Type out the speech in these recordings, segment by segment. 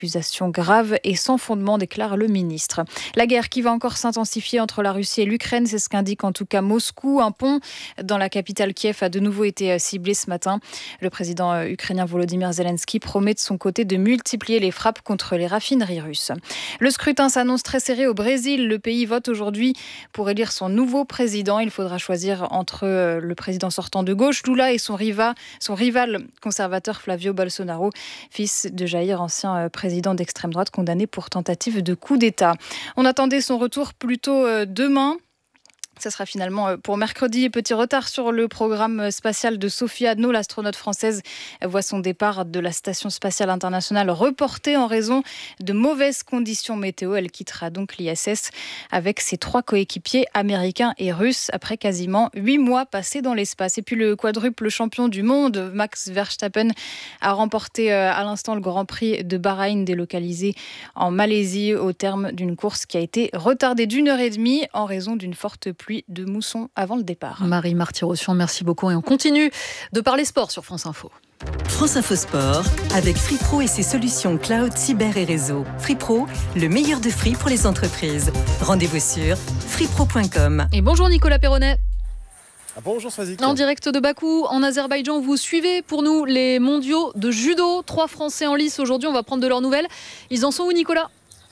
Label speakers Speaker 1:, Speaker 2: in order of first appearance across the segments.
Speaker 1: Accusation grave et sans fondement, déclare le ministre. La guerre qui va encore s'intensifier entre la Russie et l'Ukraine, c'est ce qu'indique en tout cas Moscou. Un pont dans la capitale Kiev a de nouveau été ciblé ce matin. Le président ukrainien Volodymyr Zelensky promet de son côté de multiplier les frappes contre les raffineries russes. Le scrutin s'annonce très serré au Brésil. Le pays vote aujourd'hui pour élire son nouveau président. Il faudra choisir entre le président sortant de gauche, Lula, et son rival conservateur Flavio Bolsonaro, fils de Jair, ancien président d'extrême droite condamné pour tentative de coup d'État. On attendait son retour plutôt demain. Ça sera finalement pour mercredi. Petit retard sur le programme spatial de Sophie Adno. L'astronaute française voit son départ de la Station spatiale internationale reporté en raison de mauvaises conditions météo. Elle quittera donc l'ISS avec ses 3 coéquipiers américains et russes après quasiment 8 mois passés dans l'espace. Et puis le quadruple champion du monde, Max Verstappen, a remporté à l'instant le Grand Prix de Bahreïn délocalisé en Malaisie au terme d'une course qui a été retardée d'1h30 en raison d'une forte pluie de mousson avant le départ.
Speaker 2: Marie Marty-Rossian, merci beaucoup et on continue de parler sport sur France Info.
Speaker 3: France Info Sport avec FreePro et ses solutions cloud, cyber et réseau. FreePro, le meilleur de Free pour les entreprises. Rendez-vous sur freepro.com.
Speaker 2: Et bonjour Nicolas Perronnet.
Speaker 4: Bonjour Swazik.
Speaker 2: En direct de Bakou, en Azerbaïdjan, vous suivez pour nous les mondiaux de judo. 3 Français en lice aujourd'hui, on va prendre de leurs nouvelles. Ils en sont où Nicolas ?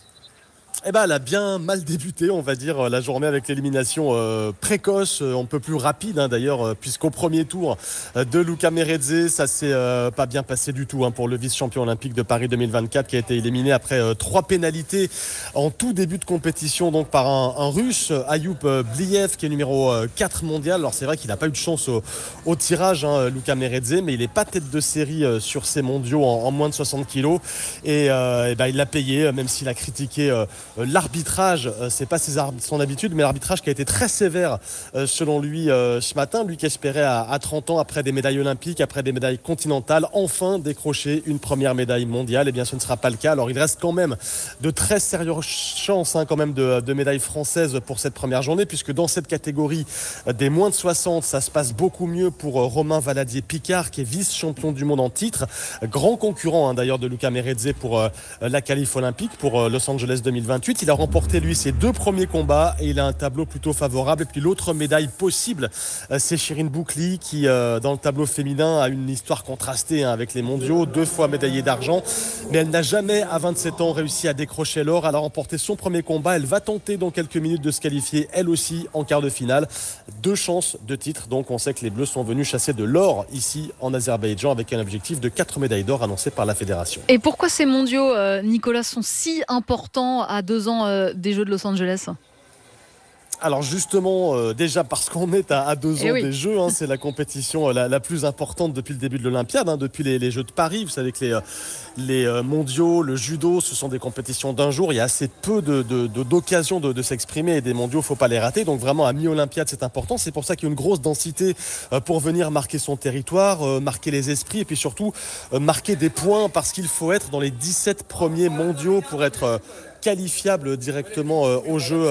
Speaker 4: Elle a bien mal débuté, on va dire, la journée avec l'élimination précoce, un peu plus rapide d'ailleurs, puisqu'au premier tour de Luca Meredze, ça s'est pas bien passé du tout pour le vice-champion olympique de Paris 2024 qui a été éliminé après 3 pénalités en tout début de compétition, donc par un Russe, Ayub Bliev, qui est numéro 4 mondial. Alors c'est vrai qu'il n'a pas eu de chance au tirage, Luca Meredze, mais il n'est pas tête de série sur ces mondiaux en moins de 60 kilos. Et il l'a payé, même s'il a critiqué l'arbitrage. C'est pas son habitude, mais l'arbitrage qui a été très sévère selon lui ce matin. Lui qui espérait à 30 ans, après des médailles olympiques, après des médailles continentales, enfin décrocher une première médaille mondiale. Eh bien ce ne sera pas le cas. Alors il reste quand même de très sérieuses chances quand même de médailles françaises pour cette première journée, puisque dans cette catégorie des moins de 60, ça se passe beaucoup mieux pour Romain Valadier-Picard, qui est vice-champion du monde en titre, grand concurrent d'ailleurs de Luca Meredze pour la qualif olympique pour Los Angeles 2028. Il a remporté lui ses 2 premiers combats et il a un tableau plutôt favorable. Et puis l'autre médaille possible, c'est Shirin Boukli qui dans le tableau féminin a une histoire contrastée avec les mondiaux, 2 fois médaillée d'argent, mais elle n'a jamais à 27 ans réussi à décrocher l'or. Elle a remporté son premier combat, elle va tenter dans quelques minutes de se qualifier elle aussi en quart de finale. 2 chances de titre, donc on sait que les Bleus sont venus chasser de l'or ici en Azerbaïdjan avec un objectif de 4 médailles d'or annoncé par la fédération.
Speaker 2: Et pourquoi ces mondiaux, Nicolas, sont si importants à 2 ans des Jeux de Los Angeles ?
Speaker 4: Alors justement, déjà parce qu'on est à 2 ans des Jeux, c'est la compétition la plus importante depuis le début de l'Olympiade, depuis les Jeux de Paris. Vous savez que les mondiaux, le judo, ce sont des compétitions d'un jour. Il y a assez peu d'occasions de s'exprimer et des mondiaux, il ne faut pas les rater. Donc vraiment, à mi-Olympiade, c'est important. C'est pour ça qu'il y a une grosse densité pour venir marquer son territoire, marquer les esprits et puis surtout marquer des points, parce qu'il faut être dans les 17 premiers mondiaux pour être qualifiable directement aux Jeux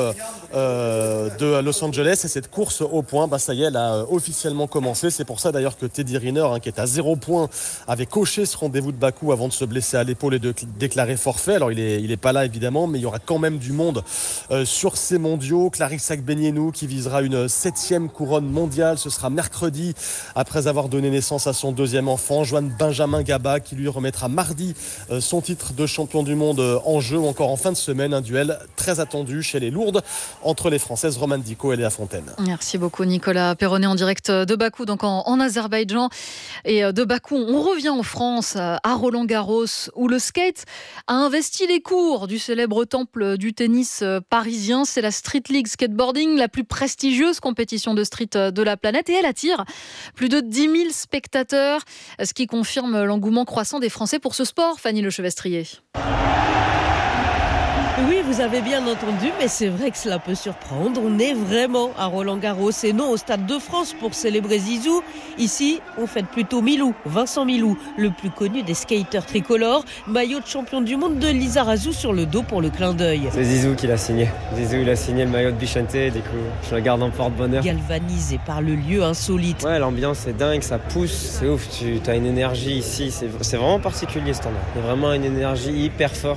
Speaker 4: de Los Angeles. Et cette course au point, ça y est, elle a officiellement commencé. C'est pour ça d'ailleurs que Teddy Riner, qui est à 0 point, avait coché ce rendez-vous de Bakou avant de se blesser à l'épaule et de déclarer forfait. Alors il est pas là évidemment, mais il y aura quand même du monde sur ces mondiaux. Clarisse Agbenienou qui visera une 7e couronne mondiale. Ce sera mercredi après avoir donné naissance à son 2e enfant. Joanne Benjamin Gaba qui lui remettra mardi son titre de champion du monde en jeu. Ou encore en fin de semaine, un duel très attendu chez les lourdes entre les Françaises Romane Dico et Léa Fontaine.
Speaker 2: Merci beaucoup Nicolas Perronnet en direct de Bakou, donc en Azerbaïdjan. Et de Bakou, on revient en France, à Roland-Garros, où le skate a investi les cours du célèbre temple du tennis parisien. C'est la Street League Skateboarding, la plus prestigieuse compétition de street de la planète, et elle attire plus de 10 000 spectateurs, ce qui confirme l'engouement croissant des Français pour ce sport. Fanny Lechevestrier.
Speaker 5: Oui, vous avez bien entendu, mais c'est vrai que cela peut surprendre. On est vraiment à Roland-Garros et non au Stade de France pour célébrer Zizou. Ici, on fête plutôt Milou, Vincent Milou, le plus connu des skateurs tricolores. Maillot de champion du monde de Lizarazu sur le dos pour le clin d'œil.
Speaker 6: C'est Zizou qui l'a signé. Zizou, il a signé le maillot de Bichente, du coup, je le garde en porte-bonheur.
Speaker 5: Galvanisé par le lieu insolite.
Speaker 6: Ouais, l'ambiance est dingue, ça pousse, c'est ouf. Tu as une énergie ici, c'est vraiment particulier ce temps-là. Il y a vraiment une énergie hyper forte.